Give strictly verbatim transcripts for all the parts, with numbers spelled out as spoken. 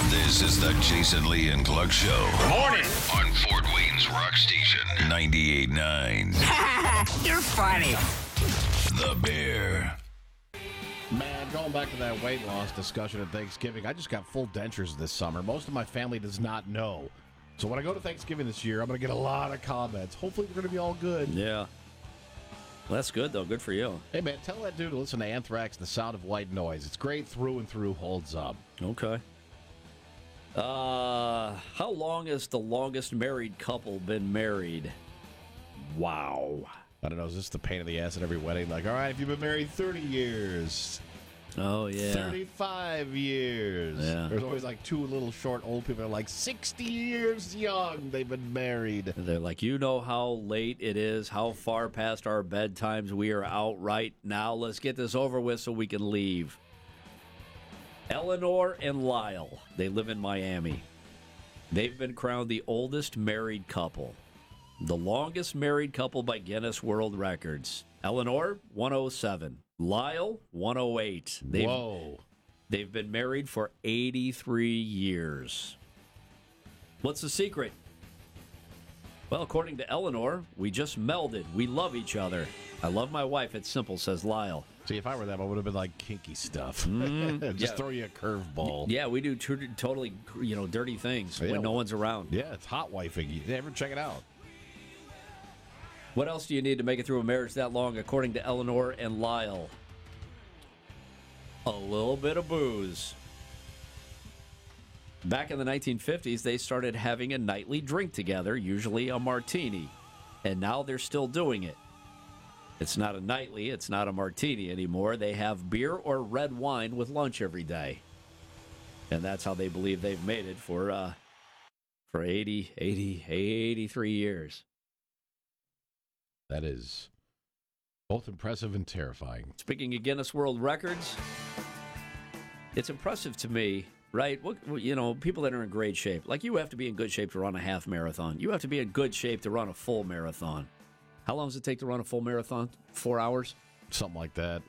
This is the Jason Lee and Clark Show. Morning. On Fort Wayne's Rock Station, ninety-eight point nine. You're funny. The Bear. Man, going back to that weight loss discussion at Thanksgiving, I just got full dentures this summer. Most of my family does not know. So when I go to Thanksgiving this year, I'm going to get a lot of comments. Hopefully they're going to be all good. Yeah. Well, that's good, though. Good for you. Hey, man, tell that dude to listen to Anthrax, The Sound of White Noise. It's great through and through, holds up. Okay. Uh, how long has the longest married couple been married? Wow. I don't know, is this the pain in the ass at every wedding? Like, all right, if you've been married thirty years. Oh, yeah. thirty-five years. Yeah. There's always like two little short old people that are like sixty years young. They've been married. And they're like, you know how late it is, how far past our bedtimes we are out right now. Let's get this over with so we can leave. Eleanor and Lyle, they live in Miami. They've been crowned the oldest married couple. The longest married couple by Guinness World Records. Eleanor, one oh seven. Lyle, one oh eight. They've, Whoa. They've been married for eighty-three years. What's the secret? Well, according to Eleanor, we just melded. We love each other. I love my wife. It's simple, says Lyle. See, if I were them, I would have been like kinky stuff. Mm, just yeah. throw you a curveball. Yeah, we do t- totally, you know, dirty things Yeah. when no one's around. Yeah, it's hot wifing. You ever check it out? What else do you need to make it through a marriage that long, according to Eleanor and Lyle? A little bit of booze. Back in the nineteen fifties, they started having a nightly drink together, usually a martini. And now they're still doing it. It's not a nightly, it's not a martini anymore. They have beer or red wine with lunch every day. And that's how they believe they've made it for uh, for eighty, eighty, eighty-three years. That is both impressive and terrifying. Speaking of Guinness World Records, it's impressive to me, right? What, you know, people that are in great shape. Like, you have to be in good shape to run a half marathon. You have to be in good shape to run a full marathon. How long does it take to run a full marathon? Four hours? Something like that.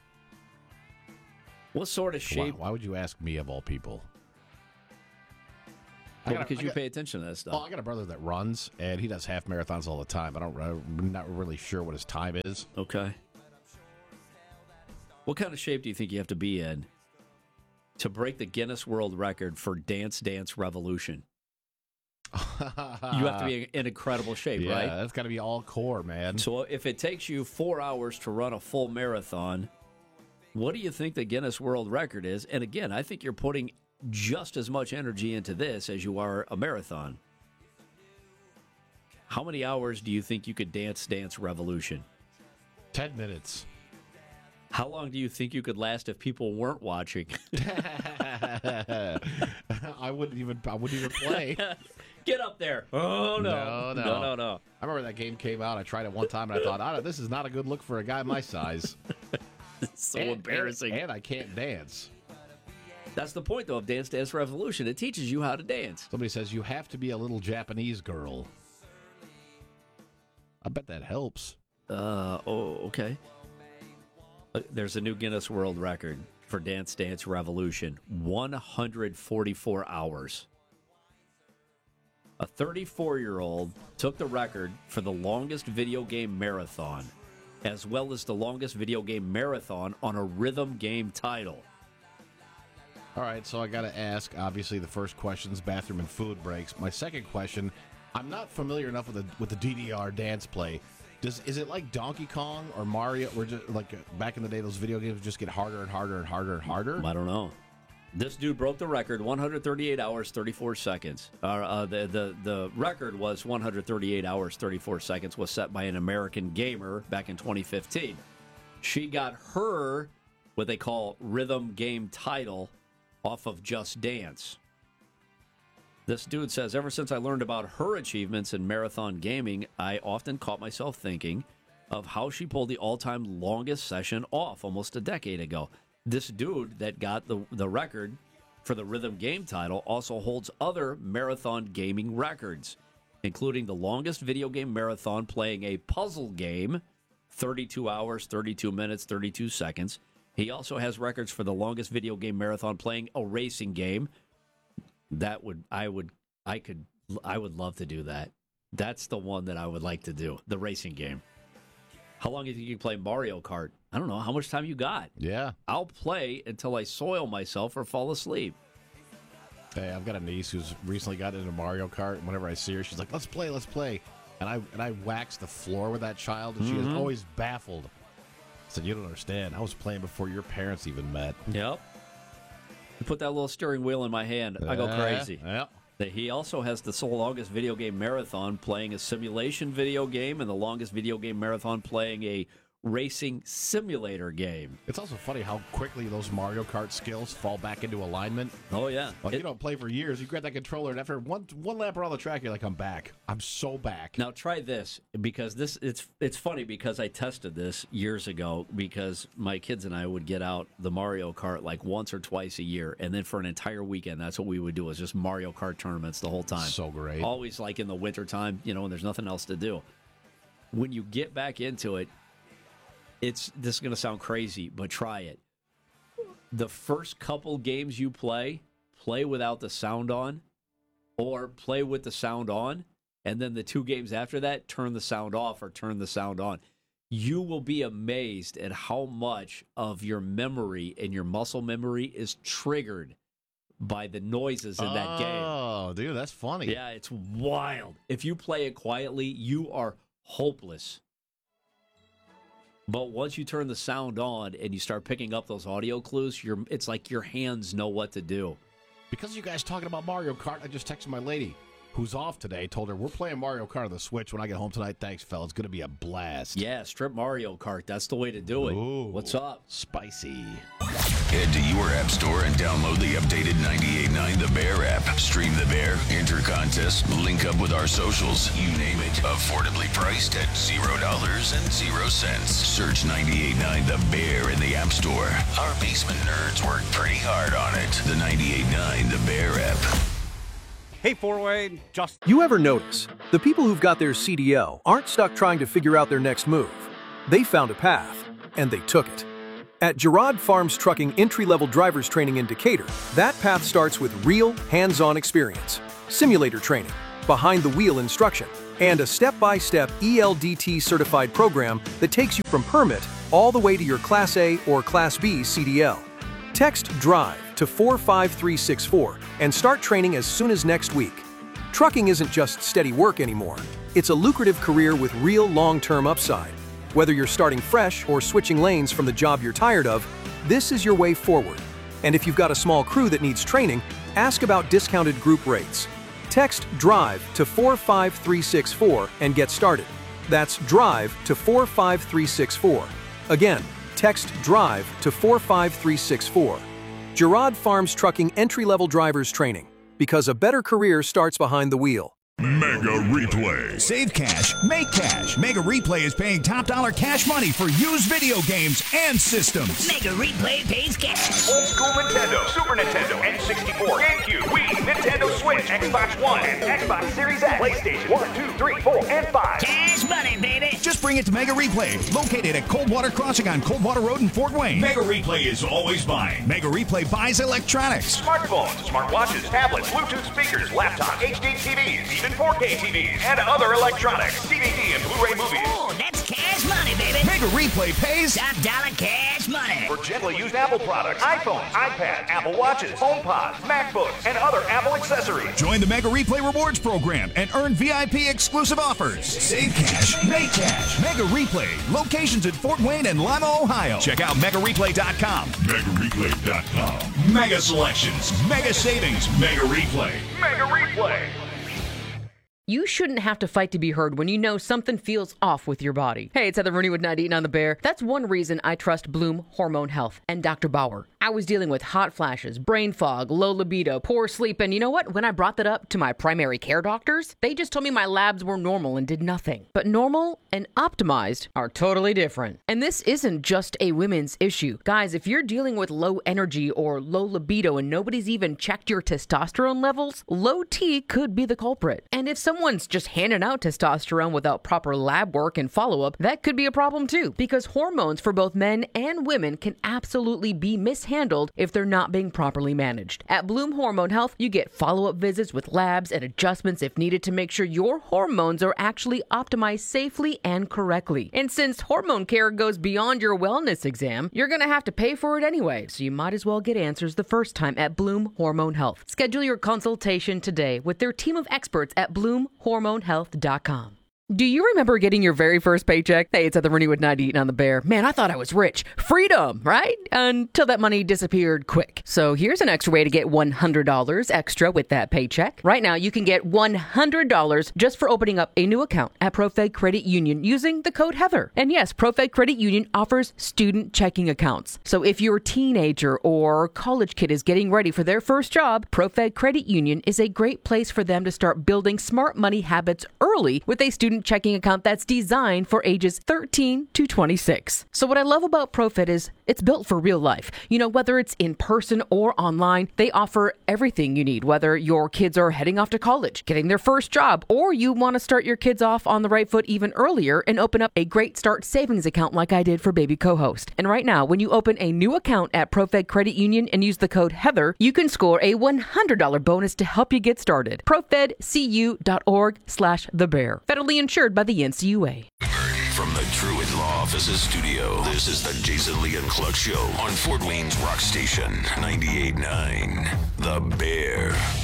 What sort of shape? Why, why would you ask me of all people? Well, I gotta- because I you got- pay attention to that stuff. Oh, I got a brother that runs, and he does half marathons all the time. I don't, I'm not really sure what his time is. Okay. What kind of shape do you think you have to be in to break the Guinness World Record for Dance Dance Revolution? You have to be in incredible shape, yeah, right? that's got to be all core, man. So if it takes you four hours to run a full marathon, what do you think the Guinness World Record is? And again, I think you're putting just as much energy into this as you are a marathon. How many hours do you think you could dance Dance Revolution? Ten minutes. How long do you think you could last if people weren't watching? I wouldn't even. I wouldn't even play. Get up there! Oh No, no, no. no, no, no! I remember that game came out. I tried it one time, and I thought, "Ah, this is not a good look for a guy my size." It's so And- embarrassing. And, and I can't dance. That's the point, though, of Dance Dance Revolution. It teaches you how to dance. Somebody says you have to be a little Japanese girl. I bet that helps. Uh oh, okay. Uh, There's a new Guinness World Record for Dance Dance Revolution. one hundred forty-four hours. A thirty-four-year-old took the record for the longest video game marathon, as well as the longest video game marathon on a rhythm game title. All right, so I got to ask, obviously, the first question is bathroom and food breaks. My second question, I'm not familiar enough with the with the D D R dance play. Does is it like Donkey Kong or Mario, or just like uh, back in the day, those video games just get harder and harder and harder and harder? I don't know. This dude broke the record, one hundred thirty-eight hours, thirty-four seconds. Uh, uh, the, the, the record was one hundred thirty-eight hours, thirty-four seconds, was set by an American gamer back in twenty fifteen. She got her, what they call rhythm game title, off of Just Dance. This dude says, ever since I learned about her achievements in marathon gaming, I often caught myself thinking of how she pulled the all-time longest session off almost a decade ago. This dude that got the, the record for the rhythm game title also holds other marathon gaming records, including the longest video game marathon playing a puzzle game, thirty-two hours, thirty-two minutes, thirty-two seconds. He also has records for the longest video game marathon playing a racing game, That would I would I could I would love to do that. That's the one that I would like to do. The racing game. How long do you think you can play Mario Kart? I don't know. How much time you got? Yeah. I'll play until I soil myself or fall asleep. Hey, I've got a niece who's recently got into Mario Kart. And whenever I see her, she's like, "Let's play, let's play." And I and I wax the floor with that child, and mm-hmm. she is always baffled. I said, "You don't understand. I was playing before your parents even met." Yep. You put that little steering wheel in my hand, I go crazy. Yep. He also has the longest video game marathon playing a simulation video game and the longest video game marathon playing a racing simulator game. It's also funny how quickly those Mario Kart skills fall back into alignment. Oh, yeah. Like, it, you don't play for years. You grab that controller, and after one one lap around the track, you're like, I'm back. I'm so back. Now, try this, because this it's it's funny because I tested this years ago because my kids and I would get out the Mario Kart like once or twice a year, and then for an entire weekend, that's what we would do, was just Mario Kart tournaments the whole time. So great. Always like in the wintertime, you know, when there's nothing else to do. When you get back into it, It's this is going to sound crazy, but try it. The first couple games you play, play without the sound on, or play with the sound on, and then the two games after that, turn the sound off or turn the sound on. You will be amazed at how much of your memory and your muscle memory is triggered by the noises in that game. Oh, dude, that's funny. Yeah, it's wild. If you play it quietly, you are hopeless. But once you turn the sound on and you start picking up those audio clues, you're, it's like your hands know what to do. Because you guys talking about Mario Kart, I just texted my lady, who's off today, told her, we're playing Mario Kart on the Switch when I get home tonight. Thanks, fellas. It's going to be a blast. Yeah, strip Mario Kart. That's the way to do it. Ooh, what's up? Spicy. Head to your app store and download the updated ninety-eight point nine The Bear app. Stream The Bear, enter contests, link up with our socials. You name it. Affordably priced at zero dollars and zero cents. Search ninety-eight point nine The Bear in the App Store. Our basement nerds work pretty hard on it. The ninety-eight point nine The Bear app. Hey, four-way, just... You ever notice the people who've got their C D L aren't stuck trying to figure out their next move. They found a path, and they took it. At Gerard Farms Trucking Entry-Level Drivers Training in Decatur, that path starts with real, hands-on experience, simulator training, behind-the-wheel instruction, and a step-by-step E L D T-certified program that takes you from permit all the way to your Class A or Class B C D L. Text DRIVE to four five three six four and start training as soon as next week. Trucking isn't just steady work anymore. It's a lucrative career with real long-term upside. Whether you're starting fresh or switching lanes from the job you're tired of, this is your way forward. And if you've got a small crew that needs training, ask about discounted group rates. Text DRIVE to four five three six four and get started. That's DRIVE to four five three six four. Again, text DRIVE to four five three six four. Gerard Farms Trucking Entry-Level Drivers Training, because a better career starts behind the wheel. Mega Replay. Save cash, make cash. Mega Replay is paying top dollar cash money for used video games and systems. Mega Replay pays cash. Old school Nintendo, Super Nintendo, N sixty-four, GameCube, Wii, Nintendo Switch, Xbox One, and Xbox Series X, PlayStation one, two, three, four, and five. Cash money, baby. Just bring it to Mega Replay, located at Coldwater Crossing on Coldwater Road in Fort Wayne. Mega Replay is always buying. Mega Replay buys electronics. Smartphones, smartwatches, tablets, Bluetooth speakers, laptops, H D T Vs, even four K T Vs, and other electronics, D V D and Blu-ray movies. Oh, that's cash money, baby. Mega Replay pays Top dollar cash money. For gently used Apple products, iPhones, iPads, Apple Watches, HomePods, MacBooks, and other Apple accessories. Join the Mega Replay Rewards program and earn V I P exclusive offers. Save cash, make cash. Mega Replay. Locations in Fort Wayne and Lima, Ohio. Check out mega replay dot com. mega replay dot com. Mega selections, mega savings, Mega Replay. Mega Replay. You shouldn't have to fight to be heard when you know something feels off with your body. Hey, it's Heather Rooney with ninety-eight point nine The Bear. That's one reason I trust Bloom Hormone Health and Doctor Bauer. I was dealing with hot flashes, brain fog, low libido, poor sleep, and you know what? When I brought that up to my primary care doctors, they just told me my labs were normal and did nothing. But normal and optimized are totally different. And this isn't just a women's issue. Guys, if you're dealing with low energy or low libido and nobody's even checked your testosterone levels, low T could be the culprit. And if someone's just handing out testosterone without proper lab work and follow-up, that could be a problem too. Because hormones for both men and women can absolutely be mishandled handled if they're not being properly managed. At Bloom Hormone Health, you get follow-up visits with labs and adjustments if needed to make sure your hormones are actually optimized safely and correctly. And since hormone care goes beyond your wellness exam, you're going to have to pay for it anyway, so you might as well get answers the first time at Bloom Hormone Health. Schedule your consultation today with their team of experts at bloom hormone health dot com. Do you remember getting your very first paycheck? Hey, it's at the Rennie ninety-eight on the Bear. Man, I thought I was rich. Freedom, right? Until that money disappeared quick. So here's an extra way to get one hundred dollars extra with that paycheck. Right now, you can get one hundred dollars just for opening up a new account at ProFed Credit Union using the code Heather. And yes, ProFed Credit Union offers student checking accounts. So if your teenager or college kid is getting ready for their first job, ProFed Credit Union is a great place for them to start building smart money habits early with a student checking account that's designed for ages thirteen to twenty-six. So what I love about ProFed is it's built for real life. You know, whether it's in person or online, they offer everything you need, whether your kids are heading off to college, getting their first job, or you want to start your kids off on the right foot even earlier and open up a great start savings account like I did for baby co-host. And right now, when you open a new account at ProFed Credit Union and use the code Heather, you can score a one hundred dollars bonus to help you get started. ProFedCU.org slash the bear. Federally insured by the N C U A. From the Truett Law Offices studio, this is the Jason Lee and Cluck Show on Fort Wayne's Rock Station, ninety-eight point nine The Bear.